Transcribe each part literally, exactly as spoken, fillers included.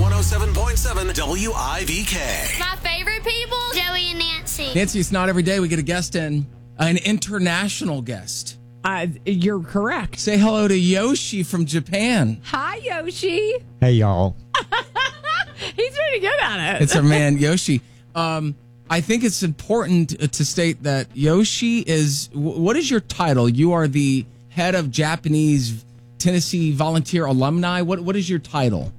one oh seven point seven W I V K. My favorite people, Joey and Nancy. Nancy, it's not every day we get a guest in, an international guest. Uh, you're correct. Say hello to Yoshi from Japan. Hi, Yoshi. Hey, y'all. He's pretty good at it. It's our man, Yoshi. Um, I think it's important to state that Yoshi is, what is your title? You are the head of Japanese Tennessee Volunteer Alumni. What What is your title?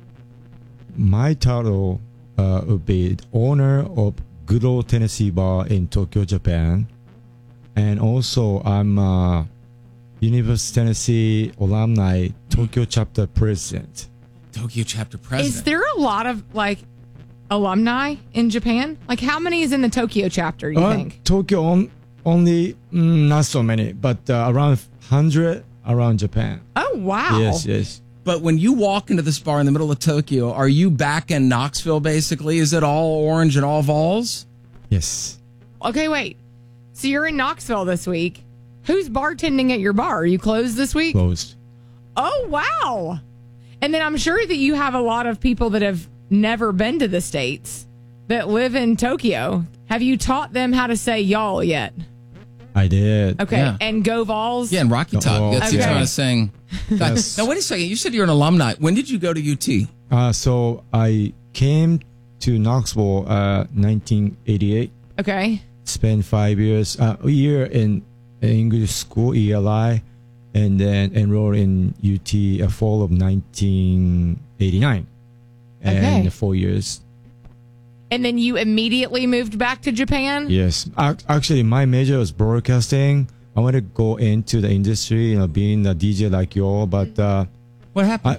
My title uh, would be owner of Good Old Tennessee Bar in Tokyo, Japan. And also, I'm a University of Tennessee Alumni Tokyo Chapter President. Tokyo Chapter President. Is there a lot of, like, alumni in Japan? Like, how many is in the Tokyo chapter, you Uh, think? Tokyo, on, only mm, not so many, but uh, around one hundred around Japan. Oh, wow. Yes, yes. But when you walk into this bar in the middle of Tokyo, are you back in Knoxville, basically? Is it all orange and all Vols? Yes. Okay, wait. So you're in Knoxville this week. Who's bartending at your bar? Are you closed this week? Closed. Oh, wow. And then I'm sure that you have a lot of people that have never been to the States that live in Tokyo. Have you taught them how to say y'all yet? I did. Okay. Yeah. And go Vols? Yeah, and Rocky Top Oh, gets you okay. trying to sing. Yes. Now, wait a second. You said you're an alumni. When did you go to U T? Uh, so I came to Knoxville uh, nineteen eighty-eight. Okay. Spent five years, uh, a year in English school, E L I, and then enrolled in U T a fall of nineteen eighty-nine. And Okay. four years. And then you immediately moved back to Japan? Yes. Ac- Actually, my major was broadcasting. I want to go into the industry, you know, being a D J like you all, but uh, What happened?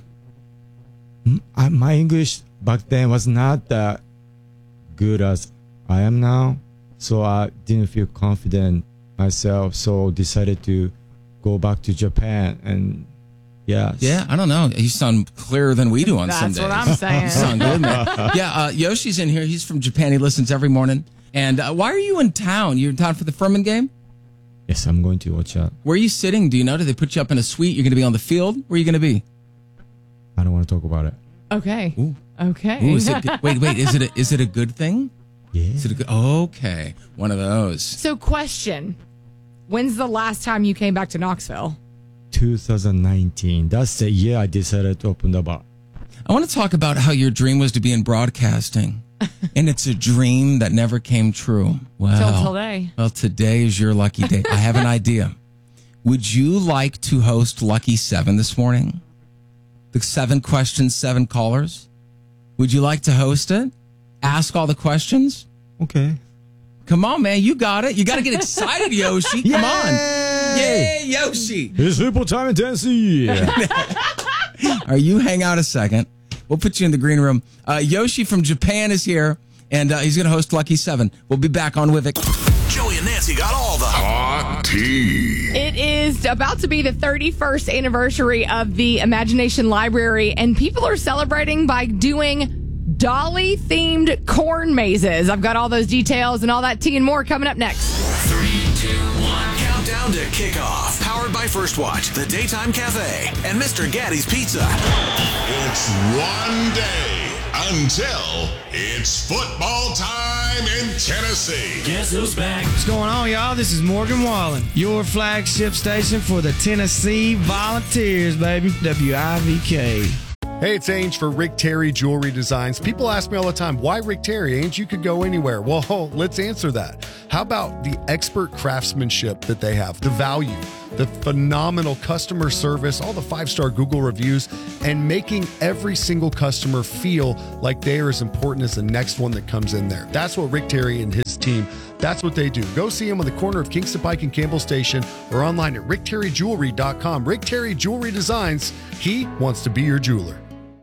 I, my English back then was not that good as I am now. So I didn't feel confident myself. So decided to go back to Japan. And yeah. yeah, I don't know. You sound clearer than we do on That's some days. what I'm saying. You sound good, man. Yeah, uh, Yoshi's in here. He's from Japan. He listens every morning. And uh, why are you in town? You're in town for the Furman game? Yes, I'm going to watch out. Where are you sitting? Do you know? Do they put you up in a suite? You're going to be on the field? Where are you going to be? I don't want to talk about it. Okay. Ooh. Okay. Ooh, is it good? Wait, wait. Is it a, is it a good thing? Yeah. Is it a good? Okay, one of those. So, question. When's the last time you came back to Knoxville? two thousand nineteen. That's the year I decided to open the bar. I want to talk about how your dream was to be in broadcasting, and it's a dream that never came true. Wow. Till today. Well, today is your lucky day. I have an idea. Would you like to host Lucky Seven this morning? The seven questions, seven callers. Would you like to host it? Ask all the questions? Okay. Come on, man. You got it. You got to get excited, Yoshi. Come on. Yay! Yay, Yoshi. It's football time in Tennessee. Are you hang out a second? We'll put you in the green room. Uh, Yoshi from Japan is here, and uh, he's going to host Lucky Seven. We'll be back on with it. Joey and Nancy got all the hot tea. It is about to be the thirty-first anniversary of the Imagination Library, and people are celebrating by doing Dolly-themed corn mazes. I've got all those details and all that tea and more coming up next. Three, two, one. Countdown to kickoff. Powered by First Watch, The Daytime Cafe, and Mister Gaddy's Pizza. It's one day until it's football time in Tennessee. Guess who's back? What's going on, y'all? This is Morgan Wallen, your flagship station for the Tennessee Volunteers, baby. W I V K. Hey, it's Ainge for Rick Terry Jewelry Designs. People ask me all the time, why Rick Terry? Ainge, you could go anywhere. Well, let's answer that. How about the expert craftsmanship that they have, the value, the phenomenal customer service, all the five-star Google reviews, and making every single customer feel like they are as important as the next one that comes in there. That's what Rick Terry and his team, that's what they do. Go see him on the corner of Kingston Pike and Campbell Station or online at rick terry jewelry dot com. Rick Terry Jewelry Designs, he wants to be your jeweler.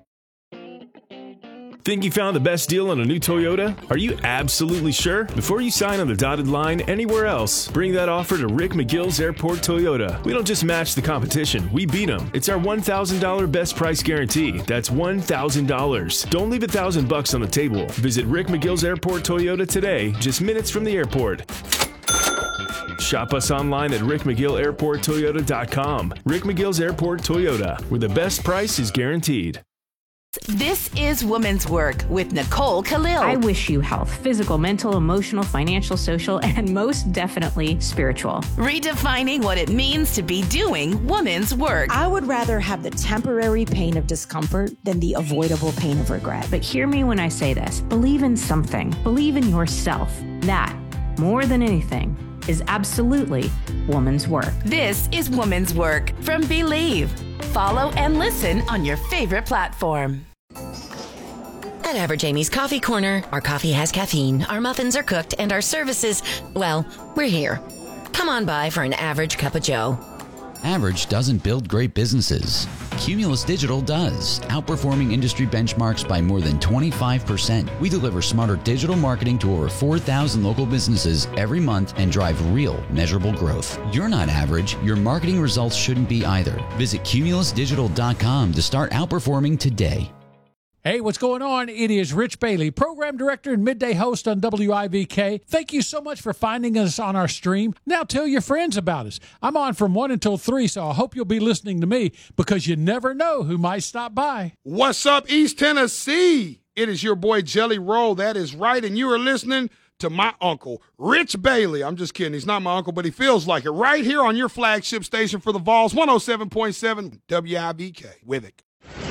Think you found the best deal on a new Toyota? Are you absolutely sure? Before you sign on the dotted line anywhere else, bring that offer to Rick McGill's Airport Toyota. We don't just match the competition, we beat them. It's our one thousand dollars best price guarantee. That's one thousand dollars. Don't leave a thousand bucks on the table. Visit Rick McGill's Airport Toyota today, just minutes from the airport. Shop us online at rick mcgill airport toyota dot com. Rick McGill's Airport Toyota, where the best price is guaranteed. This is Women's Work with Nicole Khalil. I wish you health, physical, mental, emotional, financial, social, and most definitely spiritual. Redefining what it means to be doing women's work. I would rather have the temporary pain of discomfort than the avoidable pain of regret. But hear me when I say this. Believe in something. Believe in yourself. That, more than anything, is absolutely woman's work. This is Women's Work from Believe. Follow and listen on your favorite platform. At Average Amy's Coffee Corner, our coffee has caffeine, our muffins are cooked, and our services, well, we're here. Come on by for an average cup of joe. Average doesn't build great businesses. Cumulus Digital does, outperforming industry benchmarks by more than twenty-five percent. We deliver smarter digital marketing to over four thousand local businesses every month and drive real, measurable growth. You're not average. Your marketing results shouldn't be either. Visit cumulus digital dot com to start outperforming today. Hey, what's going on? It is Rich Bailey, program director and midday host on W I V K. Thank you so much for finding us on our stream. Now tell your friends about us. I'm on from one until three, so I hope you'll be listening to me because you never know who might stop by. What's up, East Tennessee? It is your boy Jelly Roll. That is right, and you are listening to my uncle, Rich Bailey. I'm just kidding. He's not my uncle, but he feels like it. Right here on your flagship station for the Vols, one oh seven point seven W I V K. With it.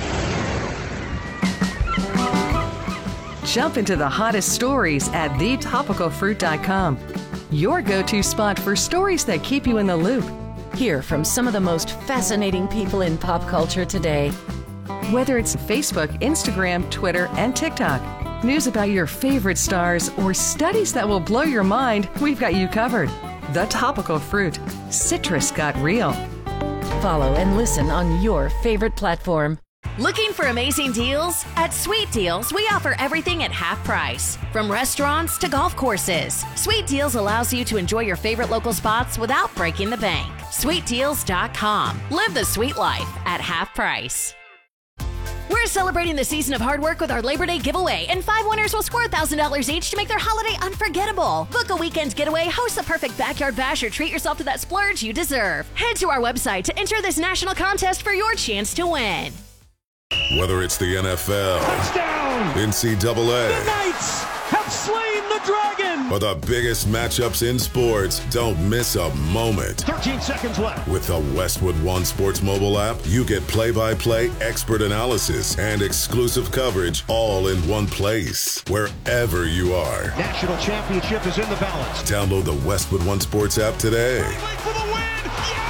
Jump into the hottest stories at the topical fruit dot com. Your go-to spot for stories that keep you in the loop. Hear from some of the most fascinating people in pop culture today. Whether it's Facebook, Instagram, Twitter, and TikTok, news about your favorite stars, or studies that will blow your mind, we've got you covered. The Topical Fruit. Citrus got real. Follow and listen on your favorite platform. Looking for amazing deals? At Sweet Deals, we offer everything at half price. From restaurants to golf courses, Sweet Deals allows you to enjoy your favorite local spots without breaking the bank. sweet deals dot com. Live the sweet life at half price. We're celebrating the season of hard work with our Labor Day giveaway, and five winners will score one thousand dollars each to make their holiday unforgettable. Book a weekend getaway, host the perfect backyard bash, or treat yourself to that splurge you deserve. Head to our website to enter this national contest for your chance to win. Whether it's the N F L, touchdown, N C double A, the Knights have slain the dragon, or the biggest matchups in sports, don't miss a moment. thirteen seconds left. With the Westwood One Sports mobile app, you get play-by-play, expert analysis, and exclusive coverage all in one place, wherever you are. National championship is in the balance. Download the Westwood One Sports app today. For the win.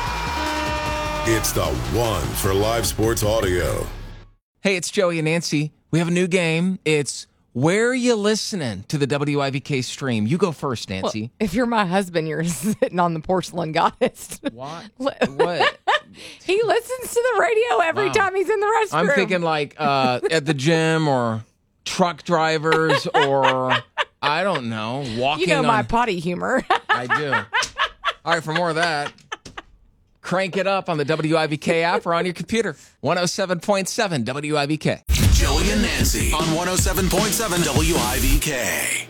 Yeah! It's the one for live sports audio. Hey, it's Joey and Nancy. We have a new game. It's Where Are You Listening to the W I V K stream? You go first, Nancy. Well, if you're my husband, you're sitting on the porcelain goddess. What? What? He listens to the radio every Wow. time he's in the restroom. I'm thinking like uh, at the gym or truck drivers or, I don't know, walking You know my on- potty humor. I do. All right, for more of that, crank it up on the W I V K app or on your computer. one oh seven point seven W I V K. Joey and Nancy on one oh seven point seven W I V K.